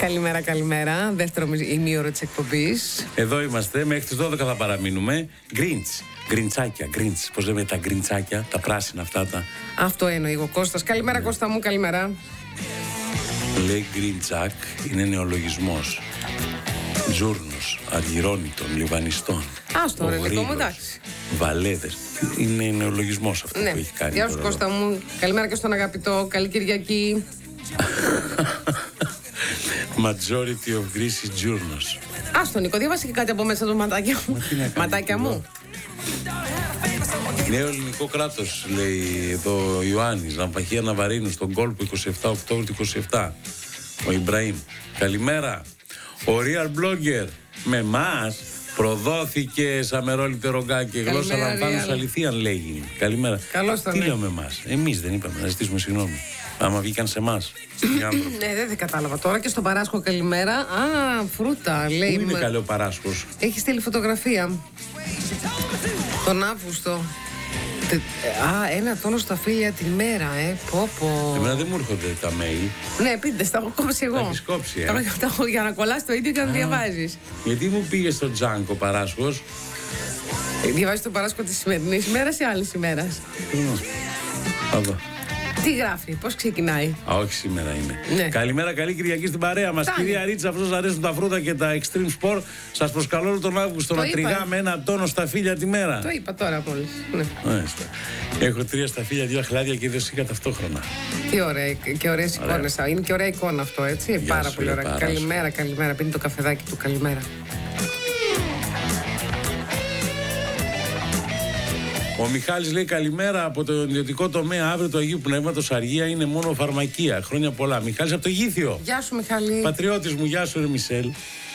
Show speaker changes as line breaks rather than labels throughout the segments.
Καλημέρα, καλημέρα. Δεύτερο ημίωρο της εκπομπής.
Εδώ είμαστε, μέχρι τις 12 θα παραμείνουμε. Γκριντσάκια, πώς λέμε τα γκριντσάκια, τα πράσινα αυτά τα.
Αυτό εννοεί ο Κώστας. Καλημέρα, ναι. Κώστα μου, καλημέρα.
Λέει γκριντσάκ, είναι νεολογισμός. Τζούρνος, αργυρώνητων, λιβανιστών.
Άστο ρε, δικό μου, εντάξει.
Βαλέδες. Είναι νεολογισμός αυτό, ναι, που έχει κάνει.
Γεια σου Κώστα μου. Καλημέρα και στον αγαπητό. Καλή Κυριακή.
Majority of Greece is journos.
Άστο Νίκο, διάβασε και κάτι από μέσα του ματάκια μου. Ματάκια μου.
Νέο ελληνικό κράτος, λέει εδώ ο Ιωάννης. Λαμπαχία Ναβαρίνου, στον κόλπο 27 Οκτώβρη του 27. Ο Ιμπραήμ. Καλημέρα. Ο Real Blogger με εμάς προδόθηκε σαν μερόληπτε ρογκάκι. Γλώσσα λαμβάνους αληθείαν, λέγει. Καλημέρα.
Καλώς τον.
Τι λέω με εμάς? Εμείς δεν είπαμε να ζητήσουμε συγγνώμη. Άμα βγήκαν σε εμάς.
Ναι, δεν κατάλαβα τώρα. Και στον Παράσχο καλημέρα. Α, φρούτα, λέει.
Πού είναι καλό ο Παράσχος?
Έχει στείλει φωτογραφία. Τον Αύγουστο. Ένα τόνο στα φίλια τη μέρα, πω.
Εμένα δεν μου έρχονται τα mail.
Ναι, πείτε, τα έχω κόψει εγώ.
Τα έχεις κόψει,
για να κολλάς το ίδιο και να διαβάζεις.
Γιατί μου πήγε στο τζάνκο Παράσχος?
Διαβάζεις τον Παράσχο της σημερινής ημέρας ή άλλης ημέρας?
Εδώ.
Τι γράφει, πώς ξεκινάει?
Όχι, σήμερα είναι.
Ναι.
Καλημέρα, καλή Κυριακή στην παρέα μας. Κυρία Ρίτσα, αφού σας αρέσουν τα φρούτα και τα extreme sport, σας προσκαλώ όλο τον Αύγουστο να τριγάμε ένα τόνο σταφύλια τη μέρα.
Το είπα τώρα μόλις. Ναι.
Έχω 3 σταφύλια, 2 χλάδια και 2 σίκα ταυτόχρονα.
Τι ωραία, και ωραίες εικόνες. Είναι και ωραία εικόνα αυτό, έτσι. Πάρα πολύ ωραία. Καλημέρα, καλημέρα. Πίνει το καφεδάκι του, καλημέρα.
Ο Μιχάλης λέει καλημέρα από το ιδιωτικό τομέα. Αύριο του Αγίου Πνεύματος αργία είναι μόνο φαρμακεία. Χρόνια πολλά. Μιχάλης από το Γήθιο.
Γεια σου Μιχάλη.
Πατριώτης μου, γεια σου ρε Μισελ.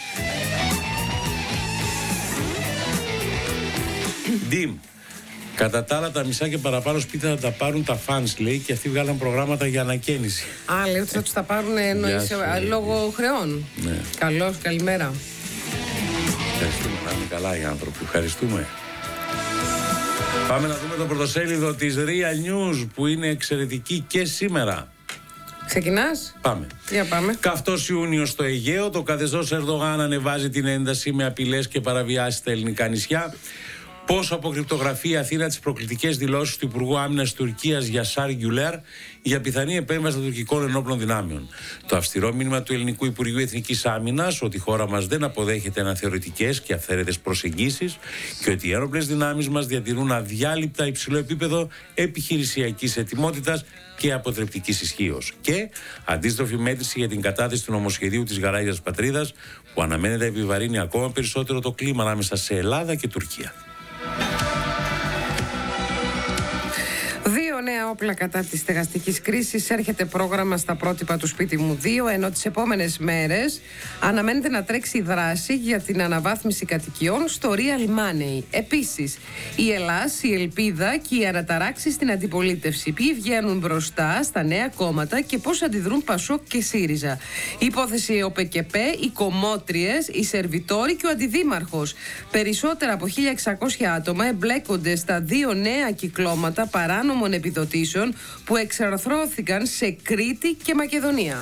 Ντιμ. Κατά τα άλλα, τα μισά και παραπάνω σπίτια θα τα πάρουν τα φανς, λέει, και αυτοί βγάλαν προγράμματα για ανακαίνιση.
Λέει ότι θα τους τα πάρουν λόγω χρεών.
Ναι.
Καλώς, καλημέρα.
Ευχαριστούμε, να είναι καλά οι άνθρωποι. Ευχαριστούμε. Πάμε να δούμε το πρωτοσέλιδο της Real News που είναι εξαιρετική και σήμερα.
Ξεκινάς?
Πάμε.
Για πάμε.
Καυτός Ιούνιος στο Αιγαίο. Το καθεστώς Ερντογάν ανεβάζει την ένταση με απειλές και παραβιάσεις στα ελληνικά νησιά. Πώς αποκρυπτογραφεί η Αθήνα τις προκλητικές δηλώσεις του Υπουργού Άμυνας Τουρκίας Γιασάρ Γκιουλέρ για πιθανή επέμβαση των τουρκικών ενόπλων δυνάμεων. Το αυστηρό μήνυμα του Ελληνικού Υπουργείου Εθνικής Άμυνας ότι η χώρα μας δεν αποδέχεται αναθεωρητικές και αυθαίρετες προσεγγίσεις και ότι οι ένοπλες δυνάμεις μας διατηρούν αδιάλειπτα υψηλό επίπεδο επιχειρησιακής ετοιμότητας και αποτρεπτικής ισχύως. Και αντίστροφη μέτρηση για την κατάθεση του νομοσχεδίου της Γαράγιας Πατρίδας που αναμένεται να επιβαρύνει ακόμα περισσότερο το κλίμα ανάμεσα σε Ελλάδα και Τουρκία.
2 νέα όπλα κατά της στεγαστικής κρίσης. Έρχεται πρόγραμμα στα πρότυπα του σπίτι μου 2, ενώ τις επόμενες μέρες αναμένεται να τρέξει δράση για την αναβάθμιση κατοικιών στο Real Money. Επίσης, η Ελλάς, η Ελπίδα και οι αναταράξεις στην αντιπολίτευση. Ποιοι βγαίνουν μπροστά στα νέα κόμματα και πώς αντιδρούν Πασόκ και ΣΥΡΙΖΑ. Η υπόθεση ΟΠΕΚΕΠΕ, οι κομμότριες, οι σερβιτόροι και ο αντιδήμαρχος. Περισσότερα από 1.600 άτομα εμπλέκονται στα 2 νέα κυκλώματα παράνομων επιδοτήσεων που εξαρθρώθηκαν σε Κρήτη και Μακεδονία.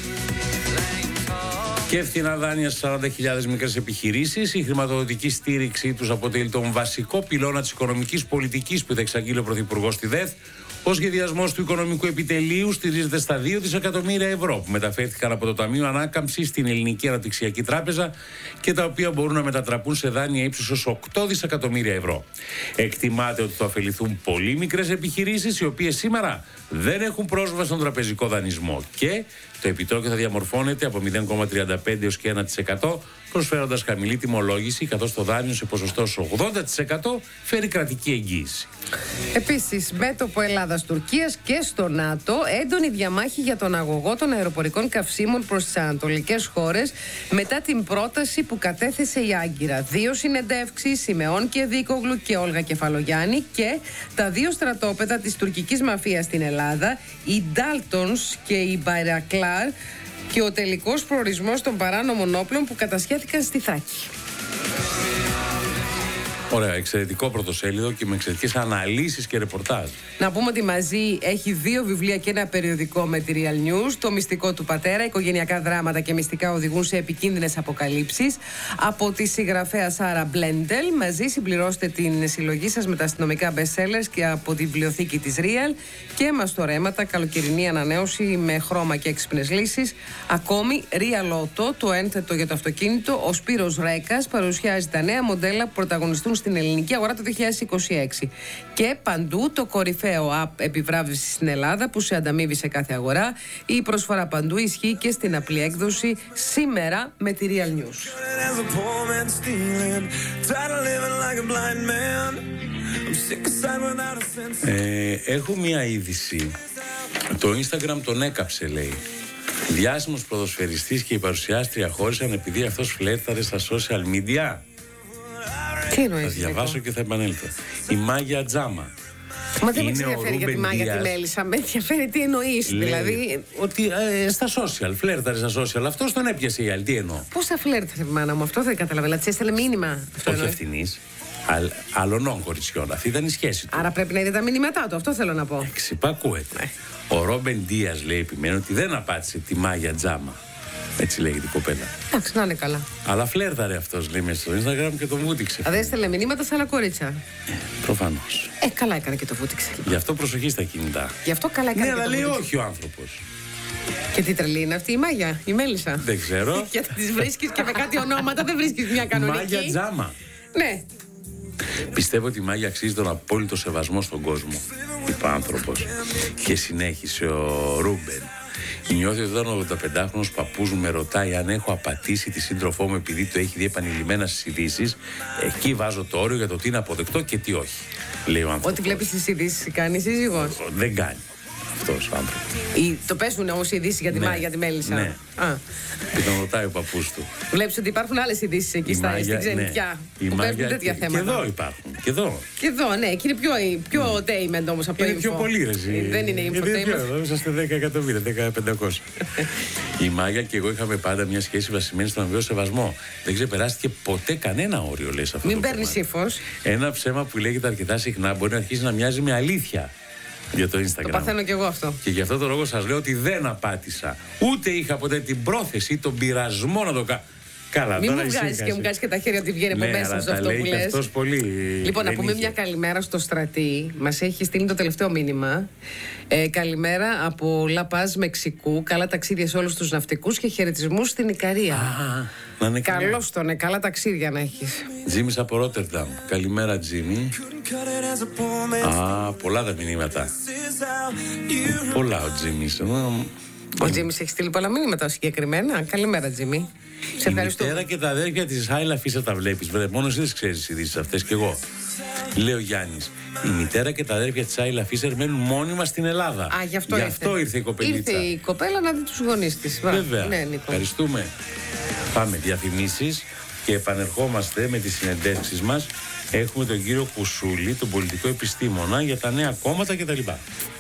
Και φθηνά δάνεια στις 40.000 μικρές επιχειρήσεις. Η χρηματοδοτική στήριξή τους αποτελεί τον βασικό πυλώνα της οικονομικής πολιτικής που θα εξαγγείλει ο Πρωθυπουργός στη ΔΕΘ. Ο σχεδιασμός του οικονομικού επιτελείου στηρίζεται στα 2 δισεκατομμύρια ευρώ που μεταφέρθηκαν από το Ταμείο Ανάκαμψης στην Ελληνική Αναπτυξιακή Τράπεζα και τα οποία μπορούν να μετατραπούν σε δάνεια ύψους ως 8 δισεκατομμύρια ευρώ. Εκτιμάται ότι θα ωφεληθούν πολύ μικρές επιχειρήσεις οι οποίες σήμερα δεν έχουν πρόσβαση στον τραπεζικό δανεισμό και το επιτόκιο θα διαμορφώνεται από 0,35 έως και 1%, προσφέροντας χαμηλή τιμολόγηση, καθώς το δάνειο σε ποσοστό 80% φέρει κρατική εγγύηση.
Επίσης, μέτωπο Ελλάδας-Τουρκίας και στο ΝΑΤΟ, έντονη διαμάχη για τον αγωγό των αεροπορικών καυσίμων προς τις ανατολικές χώρες μετά την πρόταση που κατέθεσε η Άγκυρα. 2 συνεντεύξεις, Σιμεών και Δίκογλου και Όλγα Κεφαλογιάννη και τα 2 στρατόπεδα της τουρκικής μαφίας στην Ελλάδα, οι Ντάλτονς και οι Μπαϊρακλάρ, και ο τελικός προορισμός των παράνομων όπλων που κατασχέθηκαν στη Θάκη.
Ωραία, εξαιρετικό πρωτοσέλιδο και με εξαιρετικές αναλύσεις και ρεπορτάζ.
Να πούμε ότι μαζί έχει 2 βιβλία και ένα περιοδικό με τη Real News. Το μυστικό του πατέρα, οικογενειακά δράματα και μυστικά οδηγούν σε επικίνδυνες αποκαλύψεις. Από τη συγγραφέα Σάρα Μπλέντελ. Μαζί συμπληρώστε την συλλογή σας με τα αστυνομικά bestsellers και από τη βιβλιοθήκη της Real. Και μαστορέματα, καλοκαιρινή ανανέωση με χρώμα και έξυπνες λύσεις. Ακόμη, Real Auto, το ένθετο για το αυτοκίνητο. Ο Σπύρος Ρέκας παρουσιάζει τα νέα μοντέλα που πρωταγωνιστούν στην ελληνική αγορά το 2026. Και παντού το κορυφαίο app επιβράβευσης στην Ελλάδα που σε ανταμείβει σε κάθε αγορά. Η προσφορά παντού ισχύει και στην απλή έκδοση σήμερα με τη Real News.
Έχω μία είδηση. Το Instagram τον έκαψε, λέει. Διάσημος ποδοσφαιριστής και η παρουσιάστρια χώρισαν επειδή αυτός φλέρταρε στα social media.
Τι εννοείς?
Θα διαβάσω και θα επανέλθω. Η Μάγια Τζάμα.
Μα δεν με ενδιαφέρει για τη Μάγια τη Μέλισσα. Με ενδιαφέρει τι εννοείς, δηλαδή.
Ότι στα social, φλέρταρε στα social. Αυτός τον έπιασε η άλλη. Τι εννοώ?
Πώς θα φλέρταρε, μάνα μου, αυτό δεν καταλαβαίνω. Της έστελε μήνυμα.
Όχι ευθυνής. Αλλωνών κοριτσιών. Αυτή ήταν η σχέση του.
Άρα πρέπει να είδε τα μηνύματά του, αυτό θέλω να πω.
Ξυπακούεται. Ο Ρόμπεν Ντίας, λέει, επιμένει ότι δεν απάτησε τη Μάγια Τζάμα. Έτσι λέγεται η κοπέλα.
Εντάξει, να είναι καλά.
Αλλά φλέρταρε αυτός, λέει, μέσα στο Instagram και τον βούτυξε.
Δεν έστελε μηνύματα σε άλλα κορίτσια.
Προφανώς.
Καλά έκανε και το βούτυξε.
Γι' αυτό προσοχή στα κινητά.
Γι' αυτό καλά έκανε.
Ναι,
και
αλλά
το
λέει
βούτυξε.
όχι ο άνθρωπος.
Και τι τρελή είναι αυτή η Μάγια, η Μέλισσα.
Δεν ξέρω.
Γιατί τις βρίσκεις και με κάτι ονόματα, δεν βρίσκεις μια κανονική.
Μάγια Τζάμα.
Ναι.
Πιστεύω ότι η Μάγια αξίζει τον απόλυτο σεβασμό στον κόσμο, είπε ο άνθρωπος. Και συνέχισε ο Ρούμπεν. Νιώθει ότι όταν ο 85χρονος παππούς μου με ρωτάει αν έχω απατήσει τη σύντροφό μου επειδή το έχει δει επανειλημμένα στις ειδήσεις, εκεί βάζω το όριο για το τι είναι αποδεκτό και τι όχι, λέει ο άνθρωπος.
Ό,τι βλέπεις στις ειδήσεις κάνει η σύζυγος.
Δεν κάνει αυτός ο άνθρωπος.
Το πέσουν όμως οι ειδήσεις για τη Μάγια, τη Μέλισσα.
Ναι. Και τον ρωτάει ο παππούς του.
Βλέπεις ότι υπάρχουν άλλες ειδήσεις εκεί στην ξενιτιά.
Ναι.
Που παίρνουν τέτοια θέματα.
Και εδώ υπάρχουν. Και εδώ.
Και εδώ, ναι, και είναι πιο entertainment όμως από το
Είναι πιο πολύ ρεζί.
Δεν είναι infotainment.
Εδώ είσαστε 10 εκατομμύρια, 10.500. Η Μάγια και εγώ είχαμε πάντα μια σχέση βασισμένη στον αμοιβαίο σεβασμό. Δεν ξεπεράστηκε ποτέ κανένα όριο, λέει, σε αυτό.
Μην παίρνει ύφος.
Ένα ψέμα που λέγεται αρκετά συχνά μπορεί να αρχίσει να μοιάζει με αλήθεια. Για το Instagram.
Το παθαίνω κι εγώ αυτό.
Και γι' αυτό το λόγο σας λέω ότι δεν απάτησα. Ούτε είχα ποτέ την πρόθεση ή τον πειρασμό να το κάνω. Καλά,
μην
τώρα
μου βγάζεις και μου κάνεις και τα χέρια ότι βγαίνει από μέσα σε αυτό που λες.
Αυτός πολύ.
Λοιπόν, να πούμε μια καλημέρα στο Στρατή. Μας έχει στείλει το τελευταίο μήνυμα. Καλημέρα από Λαπάζ, Μεξικού. Καλά ταξίδια σε όλους τους ναυτικούς και χαιρετισμούς στην Ικαρία.
Να είναι καλά.
Καλώς τον, καλά ταξίδια να έχεις.
Τζίμις από Ρότερνταμ. Καλημέρα, Τζίμι. Πολλά τα μηνύματα. Πολλά ο Τζίμις.
Ο Τζίμις έχει στείλει πολλά μηνύματα συγκεκριμένα. Καλημέρα, Τζίμι.
Η μητέρα και τα αδέρφια της Άιλα Φίσερ τα βλέπεις. Μόνο εσύ δεν ξέρεις τις ειδήσεις αυτές κι εγώ. Λέει ο Γιάννης. Η μητέρα και τα αδέρφια της Άιλα Φίσερ μένουν μόνιμα στην Ελλάδα.
Γι' αυτό
ήρθε η κοπελίτσα.
Ήρθε η κοπέλα να δει τους γονείς της.
Βέβαια.
Ναι, Νίκο.
Ευχαριστούμε. Πάμε διαφημίσεις και επανερχόμαστε με τις συνεντεύξεις μας. Έχουμε τον κύριο Κουσούλη, τον πολιτικό επιστήμονα, για τα νέα κόμματα κτλ.